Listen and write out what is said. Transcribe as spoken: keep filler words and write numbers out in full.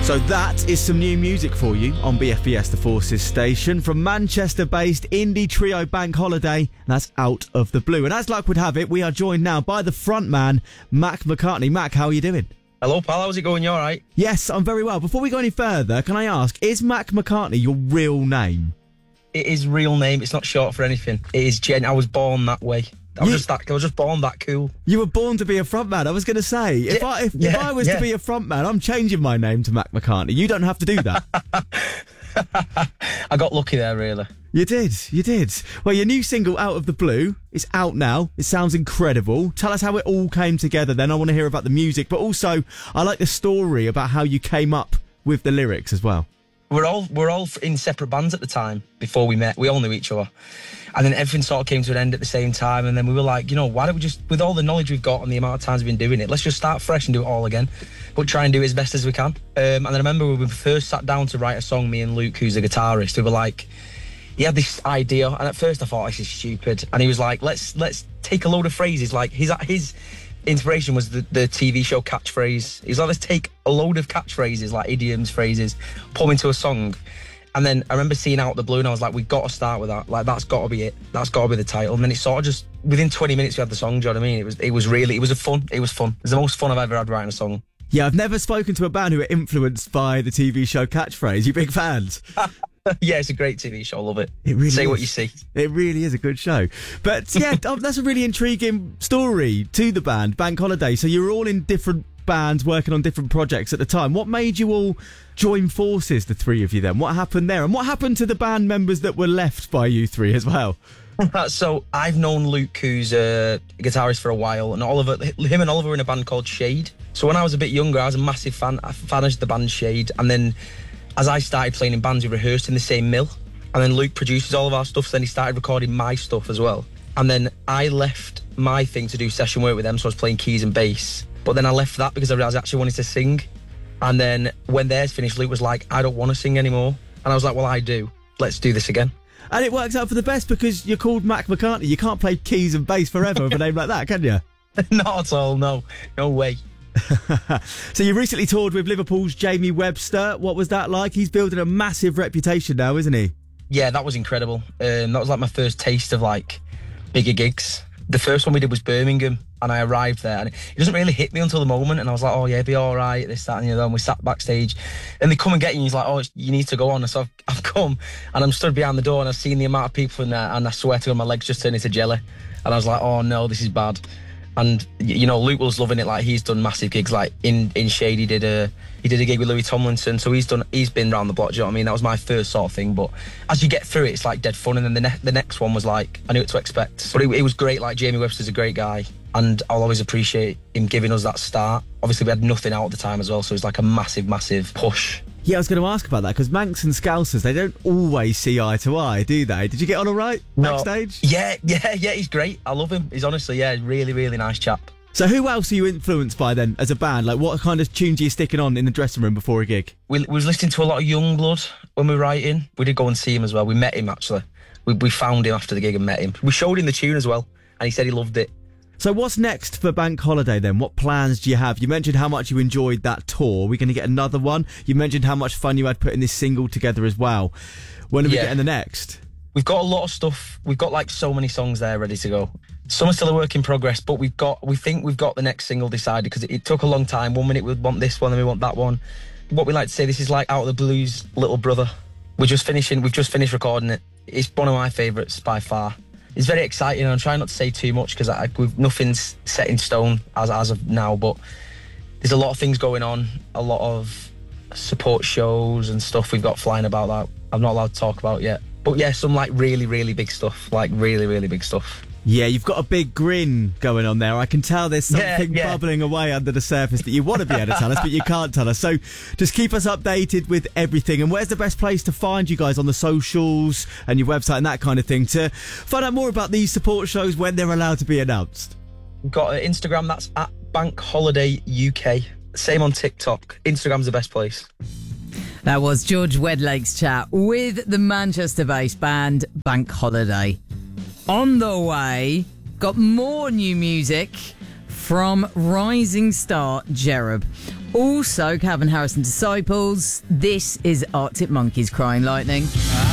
So that is some new music for you on B F B S The Forces station from Manchester-based indie trio Bank Holiday, and that's Out of the Blue. And as luck would have it, we are joined now by the frontman, Mac McCartney. Mac, how are you doing? Hello, pal. How's it going? You all right? Yes, I'm very well. Before we go any further, can I ask, is Mac McCartney your real name? It is real name. It's not short for anything. It is Jen. I was born that way. I was You- just that. I was just born that cool. You were born to be a frontman. I was going to say, if Yeah, I if, if yeah, I was yeah. to be a frontman, I'm changing my name to Mac McCartney. You don't have to do that. I got lucky there, really. You did, you did. Well, your new single, Out of the Blue, is out now. It sounds incredible. Tell us how it all came together then. I want to hear about the music, but also I like the story about how you came up with the lyrics as well. We're all we're all in separate bands at the time before we met. We all knew each other, and then everything sort of came to an end at the same time. And then we were like, you know, why don't we just, with all the knowledge we've got and the amount of times we've been doing it, let's just start fresh and do it all again, but try and do it as best as we can. Um, and I remember when we first sat down to write a song, me and Luke, who's a guitarist, we were like, he had this idea, and at first I thought, this is stupid. And he was like, let's let's take a load of phrases. Like his his inspiration was the, the T V show catchphrase. He's like, let's take a load of catchphrases, like idioms, phrases, put them into a song. And then I remember seeing Out of the Blue, and I was like, we've got to start with that. Like, that's got to be it. That's got to be the title. And then it sort of just, within twenty minutes, we had the song. Do you know what I mean? It was it was really, it was a fun. It was fun. It was the most fun I've ever had writing a song. Yeah, I've never spoken to a band who are influenced by the T V show catchphrase. You big fans? Yeah, it's a great T V show. I love it. It really Say is. what you see. It really is a good show. But yeah, um, that's a really intriguing story to the band, Bank Holiday. So you were all in different bands working on different projects at the time. What made you all join forces, the three of you then? What happened there? And what happened to the band members that were left by you three as well? So I've known Luke, who's a guitarist, for a while, and Oliver, him and Oliver were in a band called Shade. So when I was a bit younger, I was a massive fan, a fan of the band Shade. And then as I started playing in bands, we rehearsed in the same mill. And then Luke produces all of our stuff, so then he started recording my stuff as well. And then I left my thing to do session work with them, so I was playing keys and bass. But then I left that because I realised I actually wanted to sing. And then when theirs finished, Luke was like, I don't want to sing anymore. And I was like, well, I do. Let's do this again. And it works out for the best because you're called Mac McCartney. You can't play keys and bass forever with a name like that, can you? Not at all, no. No way. So you recently toured with Liverpool's Jamie Webster. What was that like? He's building a massive reputation now, isn't he? Yeah, that was incredible. Um, that was like my first taste of like bigger gigs. The first one we did was Birmingham, and I arrived there, and it doesn't really hit me until the moment. And I was like, "Oh yeah, be all right." This, that, and the other. And we sat backstage, and they come and get you. And he's like, "Oh, you need to go on." And so I've, I've come, and I'm stood behind the door, and I've seen the amount of people in there, and I swear to God, my legs just turned into jelly. And I was like, "Oh no, this is bad." And you know, Luke was loving it. Like, he's done massive gigs. Like in in Shade, he did a he did a gig with Louis Tomlinson. So he's done he's been round the block. Do you know what I mean? That was my first sort of thing. But as you get through it, it's like dead fun. And then the ne- the next one was like, I knew what to expect. But it, it was great. Like, Jamie Webster's a great guy, and I'll always appreciate him giving us that start. Obviously, we had nothing out at the time as well, so it was like a massive, massive push. Yeah, I was going to ask about that because Manx and Scousers, they don't always see eye to eye, do they? Did you get on all right No. backstage? Yeah, yeah, yeah. He's great. I love him. He's honestly, yeah, really, really nice chap. So who else are you influenced by then as a band? Like, what kind of tunes are you sticking on in the dressing room before a gig? We, we was listening to a lot of Youngblood when we were writing. We did go and see him as well. We met him, actually. We, we found him after the gig and met him. We showed him the tune as well, and he said he loved it. So what's next for Bank Holiday then? What plans do you have? You mentioned how much you enjoyed that tour. Are we going to get another one? You mentioned how much fun you had putting this single together as well. When are we Yeah. getting the next? We've got a lot of stuff. We've got like so many songs there ready to go. Some are still a work in progress, but we've got, we think we've got the next single decided because it, it took a long time. One minute we want this one, then we want that one. What we like to say, this is like Out of the Blues' little brother. We're just finishing, we've just finished recording it. It's one of my favourites by far. It's very exciting, and I'm trying not to say too much because I, we've nothing's set in stone as as of now, but there's a lot of things going on, a lot of support shows and stuff we've got flying about that I'm not allowed to talk about yet. But yeah, some like really, really big stuff, like really, really big stuff. Yeah, you've got a big grin going on there. I can tell there's something Yeah, yeah. bubbling away under the surface that you want to be able to tell us, but you can't tell us. So just keep us updated with everything. And where's the best place to find you guys on the socials and your website and that kind of thing to find out more about these support shows when they're allowed to be announced? We've got an Instagram, that's at Bank Holiday U K. Same on TikTok. Instagram's the best place. That was George Wedlake's chat with the Manchester-based band Bank Holiday. On the way, got more new music from rising star Jerub. Also, Calvin Harris and Disciples. This is Arctic Monkeys, Crying Lightning.